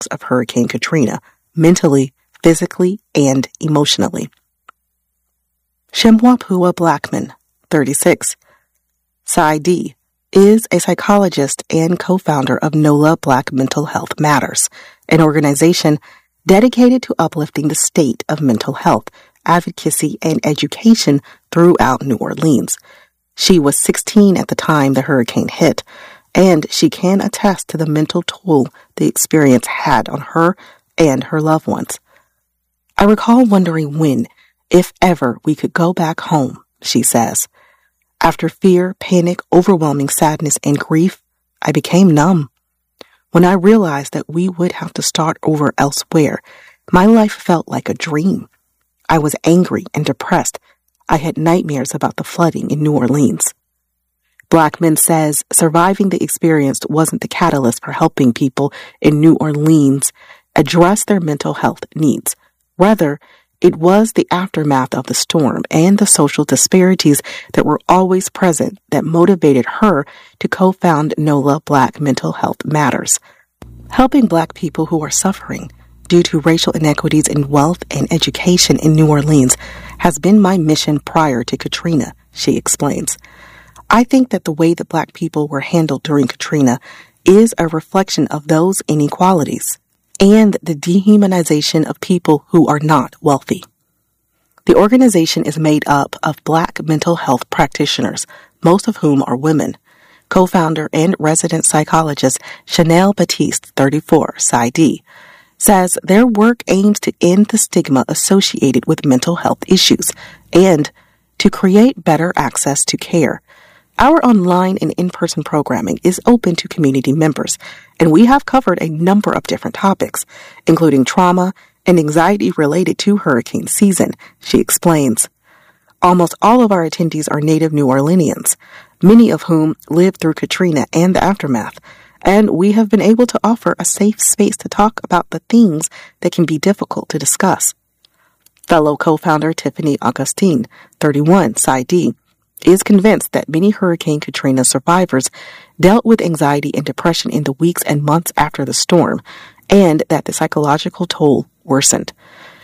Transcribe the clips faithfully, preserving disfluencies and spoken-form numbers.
aftershocks of Hurricane Katrina, mentally, physically, and emotionally. Shemwapua Blackman, thirty-six, PsyD, is a psychologist and co-founder of NOLA Black Mental Health Matters, an organization dedicated to uplifting the state of mental health, advocacy, and education throughout New Orleans. She was sixteen at the time the hurricane hit, and she can attest to the mental toll the experience had on her and her loved ones. I recall wondering when, if ever, we could go back home, she says. After fear, panic, overwhelming sadness, and grief, I became numb. When I realized that we would have to start over elsewhere, my life felt like a dream. I was angry and depressed. I had nightmares about the flooding in New Orleans. Blackman says surviving the experience wasn't the catalyst for helping people in New Orleans address their mental health needs. Rather, it was the aftermath of the storm and the social disparities that were always present that motivated her to co-found NOLA Black Mental Health Matters. Helping Black people who are suffering due to racial inequities in wealth and education in New Orleans has been my mission prior to Katrina, she explains. I think that the way that Black people were handled during Katrina is a reflection of those inequalities and the dehumanization of people who are not wealthy. The organization is made up of Black mental health practitioners, most of whom are women. Co-founder and resident psychologist Chanel Batiste, thirty-four, PsyD, says their work aims to end the stigma associated with mental health issues and to create better access to care. Our online and in-person programming is open to community members, and we have covered a number of different topics, including trauma and anxiety related to hurricane season, she explains. Almost all of our attendees are native New Orleanians, many of whom lived through Katrina and the aftermath, and we have been able to offer a safe space to talk about the things that can be difficult to discuss. Fellow co-founder Tiffany Augustine, thirty-one, PsyD, is convinced that many Hurricane Katrina survivors dealt with anxiety and depression in the weeks and months after the storm, and that the psychological toll worsened.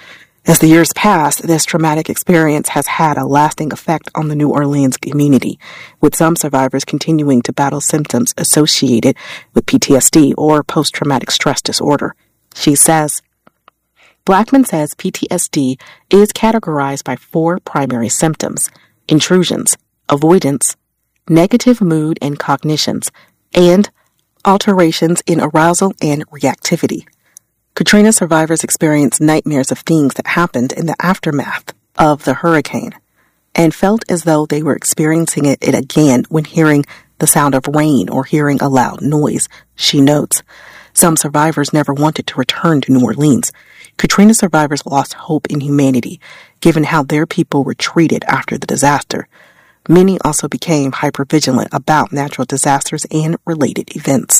As the years pass, this traumatic experience has had a lasting effect on the New Orleans community, with some survivors continuing to battle symptoms associated with P T S D or post-traumatic stress disorder. She says, Blackman says P T S D is categorized by four primary symptoms: intrusions, avoidance, negative mood and cognitions, and alterations in arousal and reactivity. Katrina survivors experience nightmares of things that happened in the aftermath of the hurricane and felt as though they were experiencing it again when hearing the sound of rain or hearing a loud noise, she notes. Some survivors never wanted to return to New Orleans. Katrina survivors lost hope in humanity, given how their people were treated after the disaster. Many also became hypervigilant about natural disasters and related events.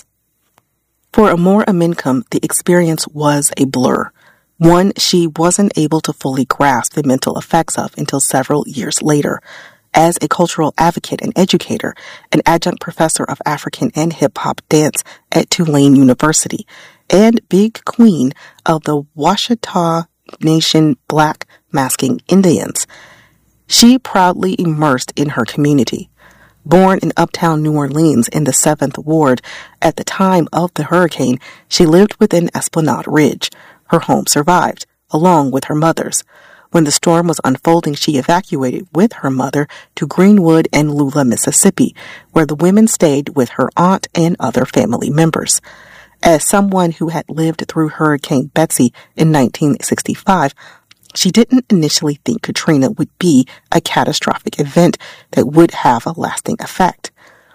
For Amor Amenkum, the experience was a blur, one she wasn't able to fully grasp the mental effects of until several years later. As a cultural advocate and educator, an adjunct professor of African and hip-hop dance at Tulane University, and big queen of the Washita Nation Black Masking Indians, she proudly immersed in her community. Born in uptown New Orleans in the seventh Ward at the time of the hurricane, she lived within Esplanade Ridge. Her home survived, along with her mother's. When the storm was unfolding, she evacuated with her mother to Greenwood and Lula, Mississippi, where the women stayed with her aunt and other family members. As someone who had lived through Hurricane Betsy in nineteen sixty-five, she didn't initially think Katrina would be a catastrophic event that would have a lasting effect.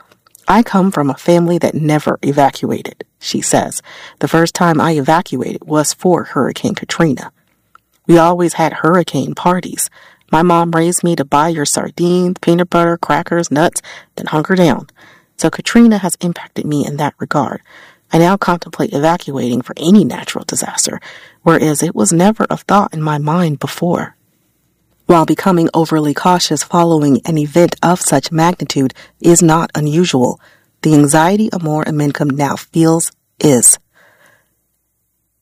I come from a family that never evacuated, she says. The first time I evacuated was for Hurricane Katrina. We always had hurricane parties. My mom raised me to buy your sardines, peanut butter, crackers, nuts, then hunker down. So Katrina has impacted me in that regard. I now contemplate evacuating for any natural disaster, whereas it was never a thought in my mind before. While becoming overly cautious following an event of such magnitude is not unusual, the anxiety Amor Amenkum now feels is.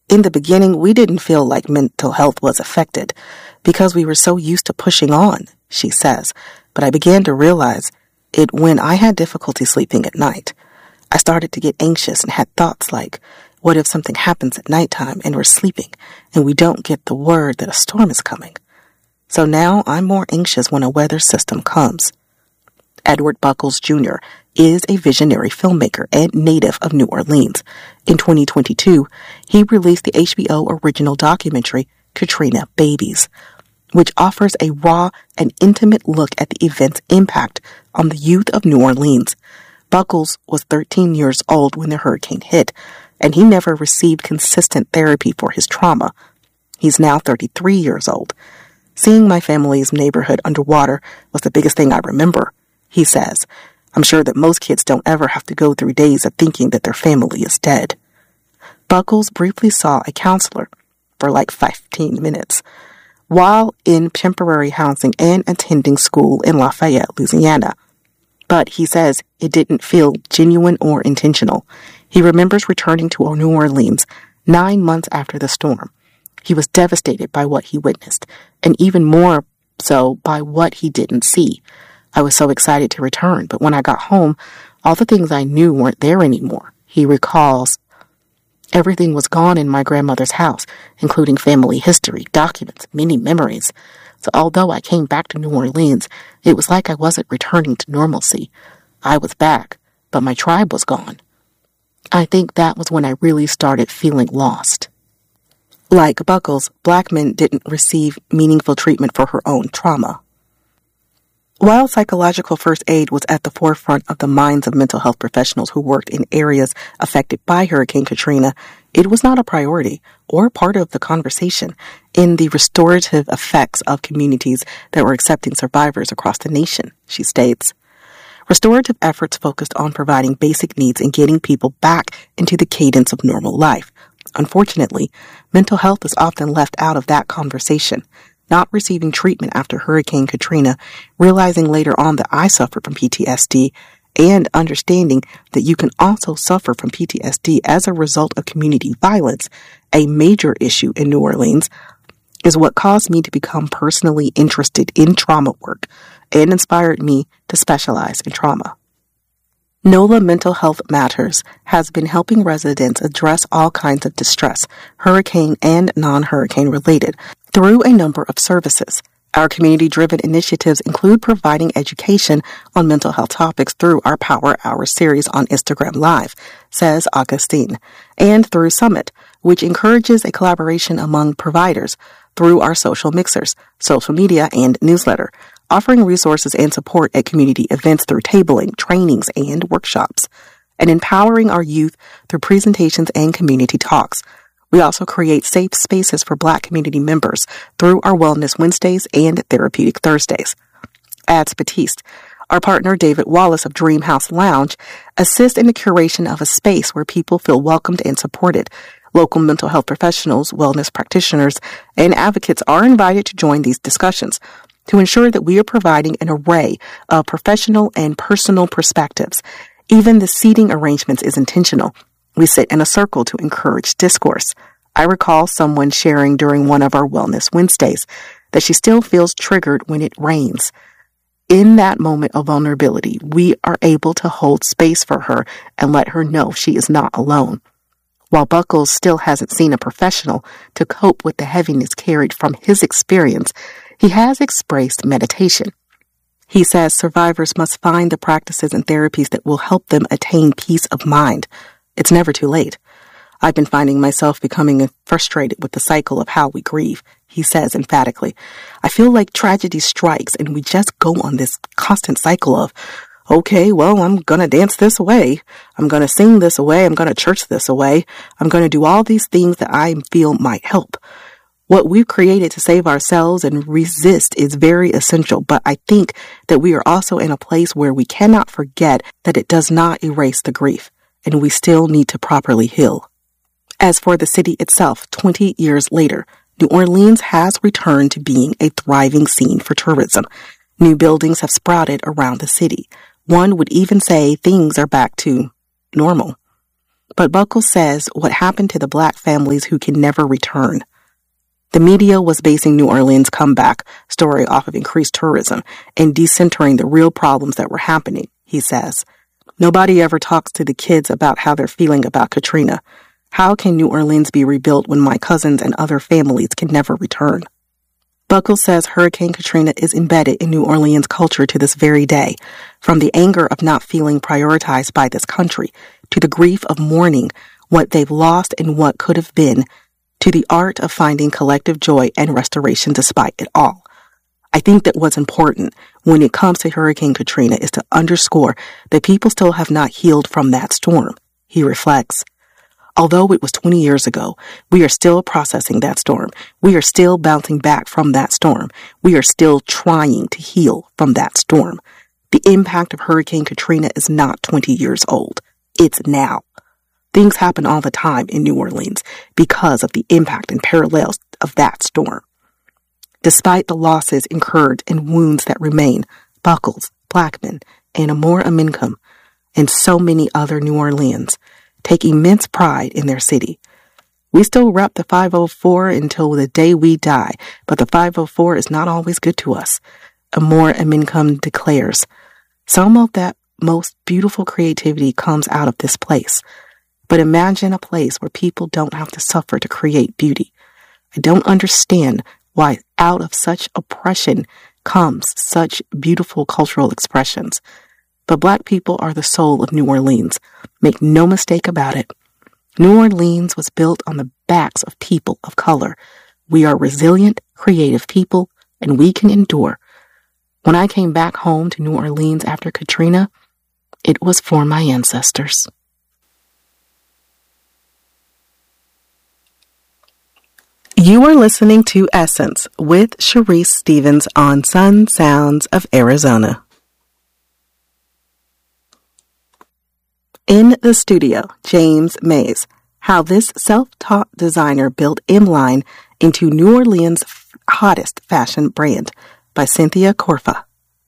In the beginning, we didn't feel like mental health was affected because we were so used to pushing on, she says. But I began to realize it when I had difficulty sleeping at night. I started to get anxious and had thoughts like, what if something happens at nighttime and we're sleeping and we don't get the word that a storm is coming? So now I'm more anxious when a weather system comes. Edward Buckles Junior is a visionary filmmaker and native of New Orleans. In twenty twenty-two, he released the H B O original documentary, Katrina Babies, which offers a raw and intimate look at the event's impact on the youth of New Orleans. Buckles was thirteen years old when the hurricane hit, and he never received consistent therapy for his trauma. He's now thirty-three years old. Seeing my family's neighborhood underwater was the biggest thing I remember, he says. I'm sure that most kids don't ever have to go through days of thinking that their family is dead. Buckles briefly saw a counselor for like fifteen minutes while in temporary housing and attending school in Lafayette, Louisiana. But he says it didn't feel genuine or intentional. He remembers returning to New Orleans nine months after the storm. He was devastated by what he witnessed, and even more so by what he didn't see. I was so excited to return, but when I got home, all the things I knew weren't there anymore. He recalls, everything was gone in my grandmother's house, including family history, documents, many memories. So although I came back to New Orleans, it was like I wasn't returning to normalcy. I was back, but my tribe was gone. I think that was when I really started feeling lost. Like Buckles, Blackman didn't receive meaningful treatment for her own trauma. While psychological first aid was at the forefront of the minds of mental health professionals who worked in areas affected by Hurricane Katrina, it was not a priority or part of the conversation in the restorative effects of communities that were accepting survivors across the nation, she states. Restorative efforts focused on providing basic needs and getting people back into the cadence of normal life. Unfortunately, mental health is often left out of that conversation. Not receiving treatment after Hurricane Katrina, realizing later on that I suffered from P T S D, and understanding that you can also suffer from P T S D as a result of community violence, a major issue in New Orleans, is what caused me to become personally interested in trauma work and inspired me to specialize in trauma. NOLA Mental Health Matters has been helping residents address all kinds of distress, hurricane and non-hurricane related, through a number of services. Our community-driven initiatives include providing education on mental health topics through our Power Hour series on Instagram Live, says Augustine, and through Summit, which encourages a collaboration among providers through our social mixers, social media, and newsletter, offering resources and support at community events through tabling, trainings, and workshops, and empowering our youth through presentations and community talks. We also create safe spaces for Black community members through our Wellness Wednesdays and Therapeutic Thursdays. Adds Batiste. Our partner, David Wallace of Dream House Lounge, assists in the curation of a space where people feel welcomed and supported. Local mental health professionals, wellness practitioners, and advocates are invited to join these discussions to ensure that we are providing an array of professional and personal perspectives. Even the seating arrangements is intentional. We sit in a circle to encourage discourse. I recall someone sharing during one of our Wellness Wednesdays that she still feels triggered when it rains. In that moment of vulnerability, we are able to hold space for her and let her know she is not alone. While Buckles still hasn't seen a professional to cope with the heaviness carried from his experience, he has expressed meditation. He says survivors must find the practices and therapies that will help them attain peace of mind. It's never too late. I've been finding myself becoming frustrated with the cycle of how we grieve, he says emphatically. I feel like tragedy strikes and we just go on this constant cycle of, okay, well, I'm going to dance this away. I'm going to sing this away. I'm going to church this away. I'm going to do all these things that I feel might help. What we've created to save ourselves and resist is very essential, but I think that we are also in a place where we cannot forget that it does not erase the grief, and we still need to properly heal. As for the city itself, twenty years later, New Orleans has returned to being a thriving scene for tourism. New buildings have sprouted around the city. One would even say things are back to normal. But Buckles says what happened to the black families who can never return. The media was basing New Orleans' comeback story off of increased tourism and decentering the real problems that were happening, he says. Nobody ever talks to the kids about how they're feeling about Katrina. How can New Orleans be rebuilt when my cousins and other families can never return? Buckles says Hurricane Katrina is embedded in New Orleans culture to this very day, from the anger of not feeling prioritized by this country, to the grief of mourning what they've lost and what could have been, to the art of finding collective joy and restoration despite it all. I think that what's important when it comes to Hurricane Katrina is to underscore that people still have not healed from that storm, he reflects. Although it was twenty years ago, we are still processing that storm. We are still bouncing back from that storm. We are still trying to heal from that storm. The impact of Hurricane Katrina is not twenty years old. It's now. Things happen all the time in New Orleans because of the impact and parallels of that storm. Despite the losses incurred and wounds that remain, Buckles, Blackman, and Amor Amincum, and so many other New Orleans take immense pride in their city. We still rep the five oh four until the day we die, but the five oh four is not always good to us, Amor Amincum declares. Some of that most beautiful creativity comes out of this place. But imagine a place where people don't have to suffer to create beauty. I don't understand why out of such oppression comes such beautiful cultural expressions. But Black people are the soul of New Orleans. Make no mistake about it. New Orleans was built on the backs of people of color. We are resilient, creative people, and we can endure. When I came back home to New Orleans after Katrina, it was for my ancestors. You are listening to Essence with Sharice Stevens on Sun Sounds of Arizona. In the studio, James Mays, how this self-taught designer built M-Line into New Orleans' hottest fashion brand, by Cynthia Corfa.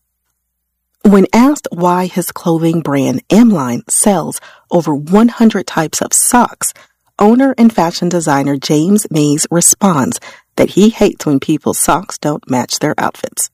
When asked why his clothing brand M-Line sells over one hundred types of socks, owner and fashion designer James Mays responds that he hates when people's socks don't match their outfits.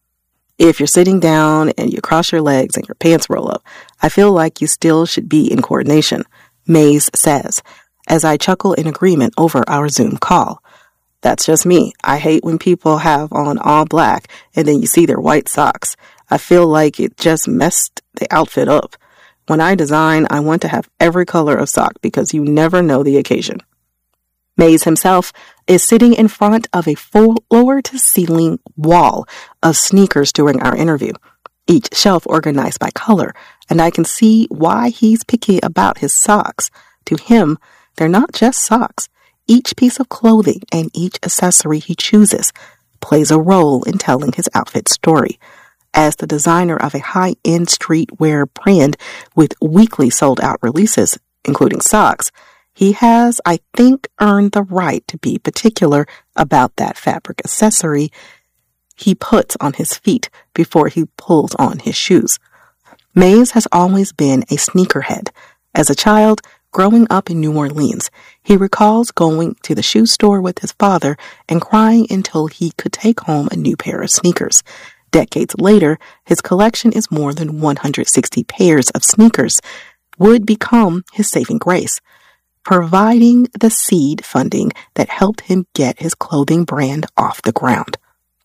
If you're sitting down and you cross your legs and your pants roll up, I feel like you still should be in coordination, Mays says, as I chuckle in agreement over our Zoom call. That's just me. I hate when people have on all black and then you see their white socks. I feel like it just messed the outfit up. When I design, I want to have every color of sock because you never know the occasion. Mays himself is sitting in front of a floor-to-ceiling wall of sneakers during our interview, each shelf organized by color, and I can see why he's picky about his socks. To him, they're not just socks. Each piece of clothing and each accessory he chooses plays a role in telling his outfit story. As the designer of a high-end streetwear brand with weekly sold-out releases, including socks, he has, I think, earned the right to be particular about that fabric accessory he puts on his feet before he pulls on his shoes. Mays has always been a sneakerhead. As a child, growing up in New Orleans, he recalls going to the shoe store with his father and crying until he could take home a new pair of sneakers. Decades later, his collection is more than one hundred sixty pairs of sneakers, would become his saving grace, providing the seed funding that helped him get his clothing brand off the ground.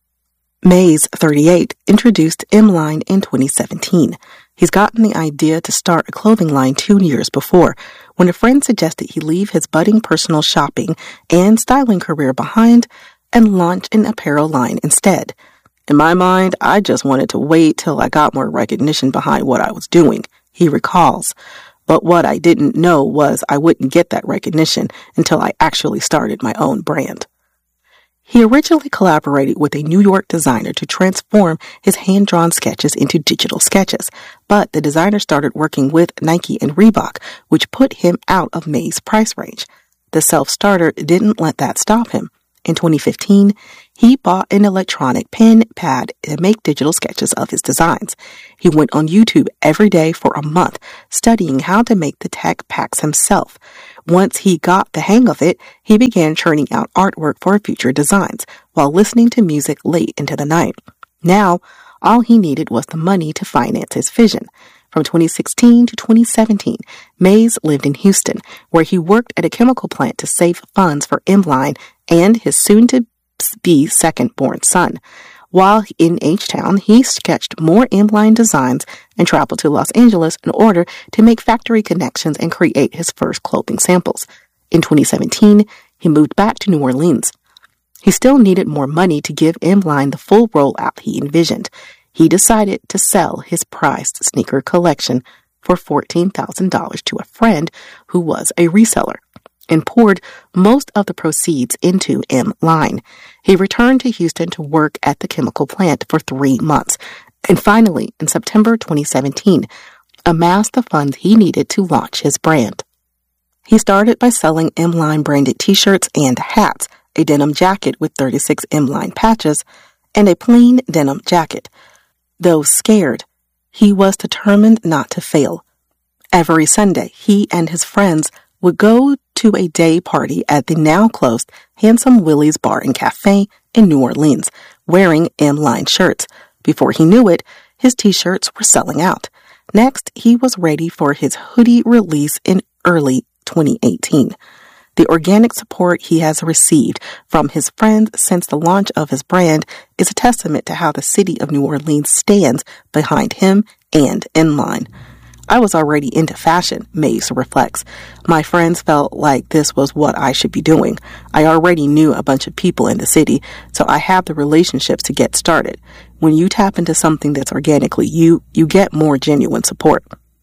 Mays, thirty-eight, introduced M-Line in twenty seventeen. He's gotten the idea to start a clothing line two years before, when a friend suggested he leave his budding personal shopping and styling career behind and launch an apparel line instead. In my mind, I just wanted to wait till I got more recognition behind what I was doing, he recalls. But what I didn't know was I wouldn't get that recognition until I actually started my own brand. He originally collaborated with a New York designer to transform his hand-drawn sketches into digital sketches, but the designer started working with Nike and Reebok, which put him out of Mays' price range. The self-starter didn't let that stop him. In twenty fifteen, He bought an electronic pen pad to make digital sketches of his designs. He went on YouTube every day for a month, studying how to make the tech packs himself. Once he got the hang of it, he began churning out artwork for future designs while listening to music late into the night. Now, all he needed was the money to finance his vision. From twenty sixteen to twenty seventeen, Mays lived in Houston, where he worked at a chemical plant to save funds for M-Line and his soon-to-be second-born son. While in H-Town, he sketched more M-Line designs and traveled to Los Angeles in order to make factory connections and create his first clothing samples. In twenty seventeen, he moved back to New Orleans. He still needed more money to give M-Line the full rollout he envisioned. He decided to sell his prized sneaker collection for fourteen thousand dollars to a friend who was a reseller and poured most of the proceeds into M-Line. He returned to Houston to work at the chemical plant for three months and finally, in September twenty seventeen, amassed the funds he needed to launch his brand. He started by selling M-Line branded t-shirts and hats, a denim jacket with thirty-six M-Line patches, and a plain denim jacket. Though scared, he was determined not to fail. Every Sunday, he and his friends would go to a day party at the now-closed Handsome Willie's Bar and Cafe in New Orleans, wearing M-Line shirts. Before he knew it, his t-shirts were selling out. Next, he was ready for his hoodie release in early twenty eighteen. The organic support he has received from his friends since the launch of his brand is a testament to how the city of New Orleans stands behind him and M-Line. I was already into fashion, Mays reflects. My friends felt like this was what I should be doing. I already knew a bunch of people in the city, so I have the relationships to get started. When you tap into something that's organically you, you get more genuine support.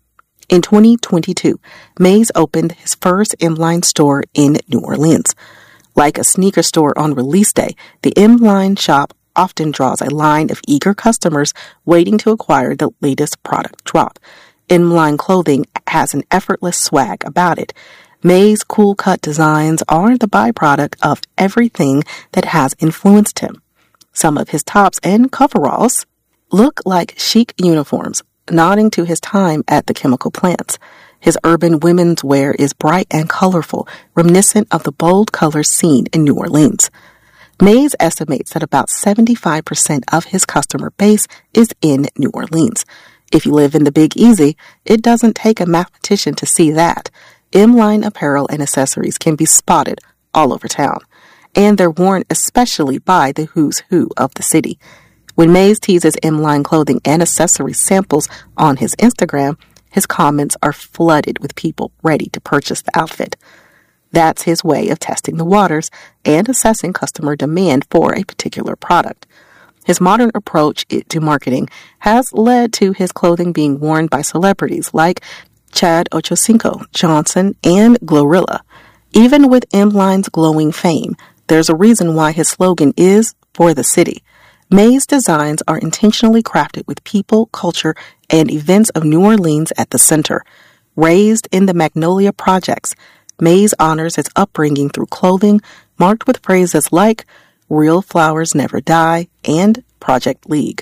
In twenty twenty-two, Mays opened his first M-Line store in New Orleans. Like a sneaker store on release day, the M-Line shop often draws a line of eager customers waiting to acquire the latest product drop. M-Line clothing has an effortless swag about it. Mays' cool-cut designs are the byproduct of everything that has influenced him. Some of his tops and coveralls look like chic uniforms, nodding to his time at the chemical plants. His urban women's wear is bright and colorful, reminiscent of the bold colors seen in New Orleans. Mays estimates that about seventy-five percent of his customer base is in New Orleans. If you live in the Big Easy, it doesn't take a mathematician to see that. M-Line apparel and accessories can be spotted all over town, and they're worn especially by the who's who of the city. When Mays teases M-Line clothing and accessory samples on his Instagram, his comments are flooded with people ready to purchase the outfit. That's his way of testing the waters and assessing customer demand for a particular product. His modern approach to marketing has led to his clothing being worn by celebrities like Chad Ochocinco, Johnson, and Glorilla. Even with M-Line's glowing fame, there's a reason why his slogan is "For the City." Mays' designs are intentionally crafted with people, culture, and events of New Orleans at the center. Raised in the Magnolia Projects, Mays honors its upbringing through clothing marked with phrases like "Real Flowers Never Die" and "Project League."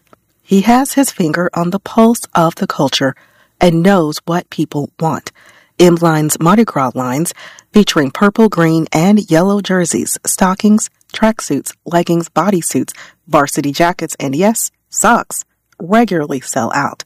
He has his finger on the pulse of the culture and knows what people want. M-Line's Mardi Gras lines, featuring purple, green, and yellow jerseys, stockings, tracksuits, leggings, bodysuits, varsity jackets, and yes, socks, regularly sell out.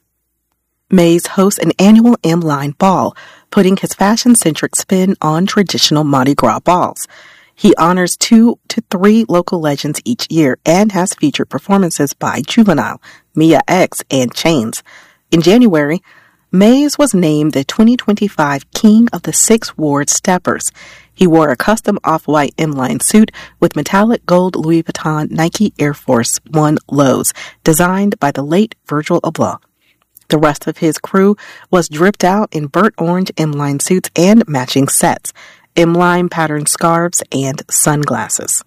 Mays hosts an annual M-Line ball, putting his fashion-centric spin on traditional Mardi Gras balls. He honors two to three local legends each year and has featured performances by Juvenile, Mia X, and Chains. In January, Mays was named the twenty twenty-five King of the Sixth Ward Steppers. He wore a custom off-white M-Line suit with metallic gold Louis Vuitton Nike Air Force One lows, designed by the late Virgil Abloh. The rest of his crew was dripped out in burnt orange M-Line suits and matching sets, M-Line patterned scarves, and sunglasses.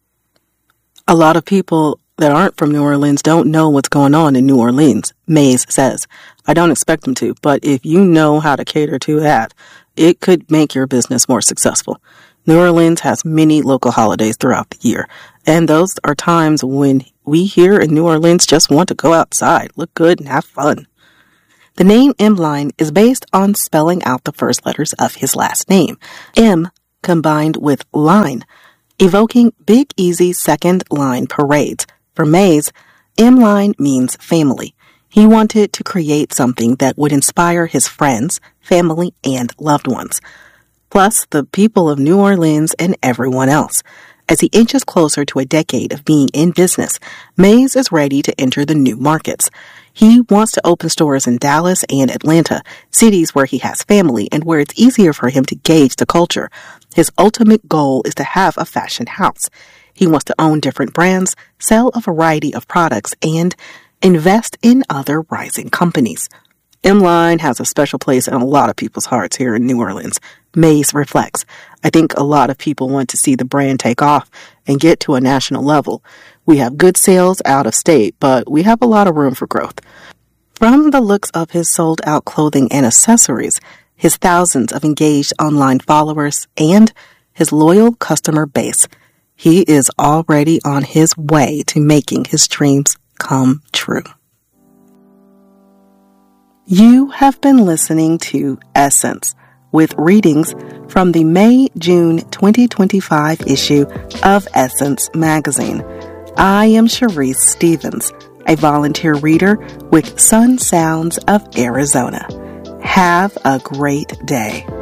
A lot of people that aren't from New Orleans don't know what's going on in New Orleans, Mays says. I don't expect them to, but if you know how to cater to that, it could make your business more successful. New Orleans has many local holidays throughout the year, and those are times when we here in New Orleans just want to go outside, look good, and have fun. The name M-Line is based on spelling out the first letters of his last name, M combined with line, evoking Big Easy's second line parades. For Mays, M-Line means family. He wanted to create something that would inspire his friends, family, and loved ones, plus the people of New Orleans and everyone else. As he inches closer to a decade of being in business, Mays is ready to enter the new markets. He wants to open stores in Dallas and Atlanta, cities where he has family and where it's easier for him to gauge the culture. His ultimate goal is to have a fashion house. He wants to own different brands, sell a variety of products, and invest in other rising companies. M-Line has a special place in a lot of people's hearts here in New Orleans. Mays reflects, I think a lot of people want to see the brand take off and get to a national level. We have good sales out of state, but we have a lot of room for growth. From the looks of his sold-out clothing and accessories, his thousands of engaged online followers, and his loyal customer base, he is already on his way to making his dreams come true. You have been listening to Essence, with readings from the May-June twenty twenty-five issue of Essence magazine. I am Sharice Stevens, a volunteer reader with Sun Sounds of Arizona. Have a great day.